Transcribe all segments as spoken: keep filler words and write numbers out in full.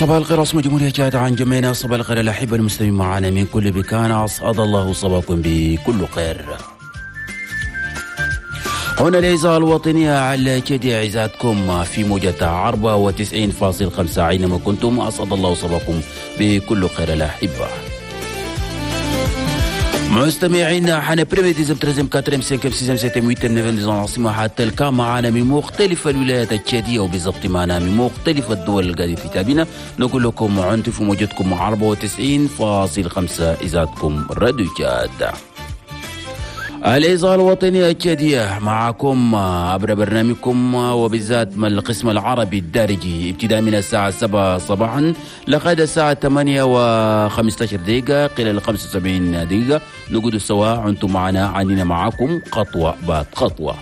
صباح الخير عاصمة جمهورية جادة عن جميعنا. صباح الخير الأحبة المستمعين معنا من كل مكان، أسعد الله صباحكم بكل خير. هنا الإذاعة الوطنية على جدي عزاتكم في موجة أربعة وتسعين فاصلة خمسة أينما كنتم، أسعد الله صباحكم بكل خير الأحبة. مستمعينا حنا بريميتي زبترزم كاترم سينكم سيزم سيتم ويتم نفندز العاصمة حتى الكا معنا من مختلف الولايات التشادية، وبالضبط معنا من مختلف الدول القاعدة في تابينا. نقول لكم عنتم في موجتكم أربعة وتسعين فاصلة خمسة إذاعتكم راديو جادة. الإذاعة الوطنية الجديدة معكم عبر برنامجكم، وبالذات من القسم العربي الدارجي، ابتداء من الساعة سبعة صباحا لغاية الساعة ثمانية وخمسة عشر دقيقة، خلال خمسة وسبعين دقيقة نقعد سوا أنتم معنا، عنينا معكم خطوة بعد خطوة.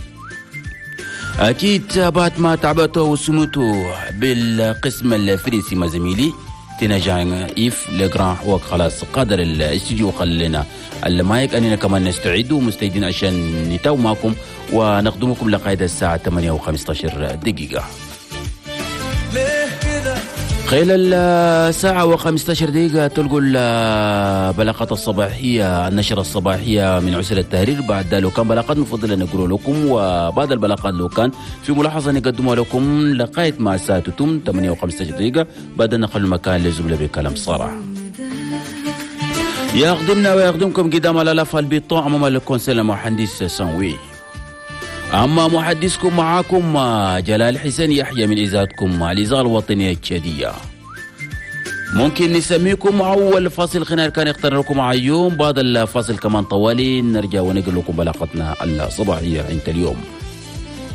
أكيد بعد ما تعبتوا وسموتوا بالقسم الفرنسي ما زميلي تنجان إيف لجران وقت خلاص قادر الاستديو خلينا المايك أننا كمان نستعد ومستعدين عشان نتاو معكم ونخدمكم لغاية الساعة ثمانية وخمسة عشر دقيقة. خلال الساعة وخمسة عشر دقيقة تلقوا البلاغات الصباحية، النشرة الصباحية من عسل التحرير. بعد لو كان بلاغات نفضل نقول لكم، وبعد البلاغات لو كان في ملاحظة نقدمها لكم لغاية ما الساعة تتم ثمانية وخمسة عشر دقيقة، بعد نخلي المكان للزملاء بكلام صراحة. يخدمنا ويخدمكم قدام الألاف البطاء أمام الكونسيل المهندس سانوي. أما محدثكم معاكم جلال حسين يحيى من إذاعتكم الإذاعة الوطنية الجديدة. ممكن نسميكم أول فاصل خلينا كان يختار لكم مع اليوم، بعد الفاصل كمان طوالي نرجع ونقل لكم بلاغتنا الصباحية عند اليوم.